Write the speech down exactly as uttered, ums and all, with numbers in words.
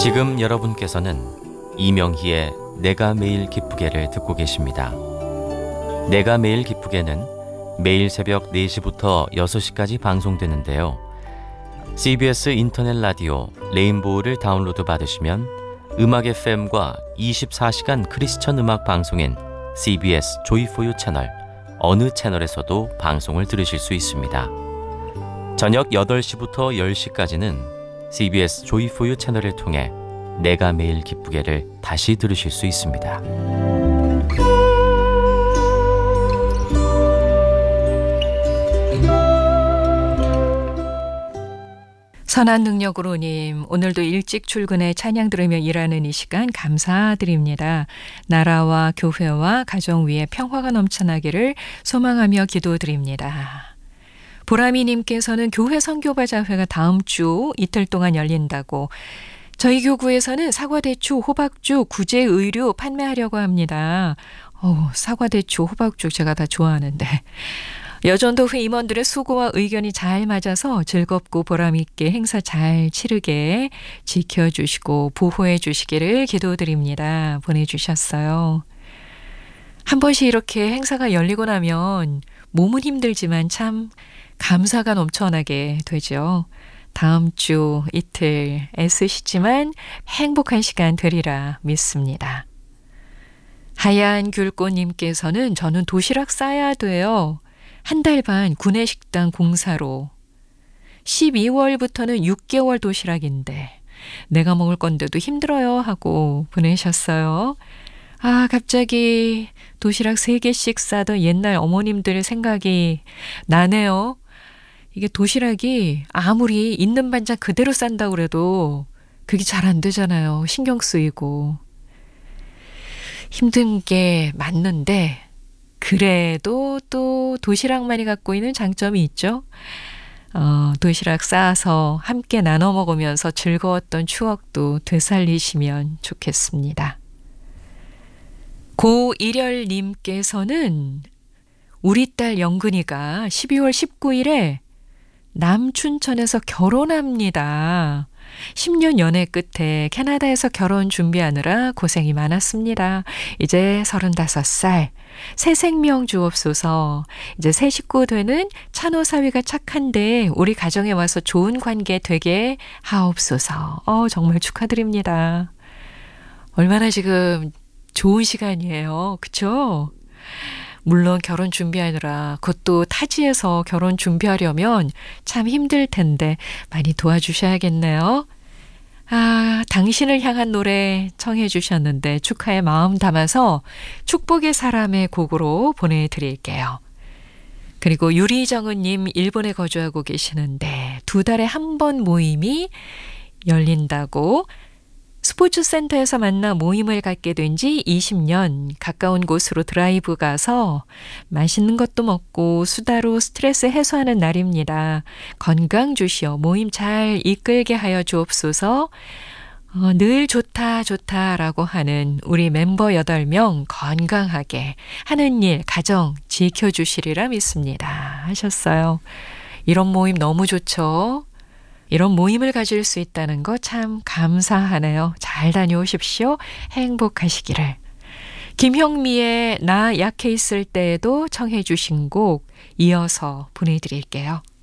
지금 여러분께서는 이명희의 내가 매일 기쁘게를 듣고 계십니다. 내가 매일 기쁘게는 매일 새벽 네 시부터 여섯 시까지 방송되는데요. 씨비에스 인터넷 라디오 레인보우를 다운로드 받으시면 음악 에프엠과 이십사 시간 크리스천 음악 방송인 씨비에스 조이포유 채널 어느 채널에서도 방송을 들으실 수 있습니다. 저녁 여덟 시부터 열 시까지는 씨비에스 조이포유 채널을 통해 내가 매일 기쁘게를 다시 들으실 수 있습니다. 선한 능력으로님, 오늘도 일찍 출근해 찬양 들으며 일하는 이 시간 감사드립니다. 나라와 교회와 가정 위에 평화가 넘쳐나기를 소망하며 기도드립니다. 보라미님께서는 교회 선교바자회가 다음 주 이틀 동안 열린다고, 저희 교구에서는 사과대추, 호박죽, 구제 의류 판매하려고 합니다. 어, 사과대추, 호박죽 제가 다 좋아하는데. 여전도회 임원들의 수고와 의견이 잘 맞아서 즐겁고 보람있게 행사 잘 치르게 지켜주시고 보호해 주시기를 기도드립니다. 보내주셨어요. 한 번씩 이렇게 행사가 열리고 나면 몸은 힘들지만 참 감사가 넘쳐나게 되죠. 다음 주 이틀 애쓰시지만 행복한 시간 되리라 믿습니다. 하얀 귤꽃님께서는 저는 도시락 싸야 돼요. 한 달 반 구내식당 공사로 십이월부터는 육 개월 도시락인데 내가 먹을 건데도 힘들어요 하고 보내셨어요. 아, 갑자기 도시락 세 개씩 싸던 옛날 어머님들 생각이 나네요. 이게 도시락이 아무리 있는 반찬 그대로 싼다고 그래도 그게 잘 안 되잖아요. 신경 쓰이고. 힘든 게 맞는데 그래도 또 도시락만이 갖고 있는 장점이 있죠. 어, 도시락 싸서 함께 나눠 먹으면서 즐거웠던 추억도 되살리시면 좋겠습니다. 고일열님께서는 우리 딸 영근이가 십이월 십구일에 남춘천에서 결혼합니다. 십 년 연애 끝에 캐나다에서 결혼 준비하느라 고생이 많았습니다. 이제 서른다섯 살. 새 생명 주옵소서. 이제 새 식구 되는 찬호 사위가 착한데 우리 가정에 와서 좋은 관계 되게 하옵소서. 어, 정말 축하드립니다. 얼마나 지금 좋은 시간이에요. 그쵸? 물론 결혼 준비하느라 그것도 타지에서 결혼 준비하려면 참 힘들 텐데 많이 도와주셔야겠네요. 아, 당신을 향한 노래 청해 주셨는데 축하의 마음 담아서 축복의 사람의 곡으로 보내드릴게요. 그리고 유리정은님 일본에 거주하고 계시는데 두 달에 한 번 모임이 열린다고 스포츠센터에서 만나 모임을 갖게 된 지 이십 년, 가까운 곳으로 드라이브 가서 맛있는 것도 먹고 수다로 스트레스 해소하는 날입니다. 건강 주시어 모임 잘 이끌게 하여 주옵소서. 어, 늘 좋다 좋다라고 하는 우리 멤버 여덟 명 건강하게 하는 일, 가정 지켜주시리라 믿습니다. 하셨어요. 이런 모임 너무 좋죠. 이런 모임을 가질 수 있다는 거 참 감사하네요. 잘 다녀오십시오. 행복하시기를. 김형미의 나 약해 있을 때에도 청해 주신 곡 이어서 보내드릴게요.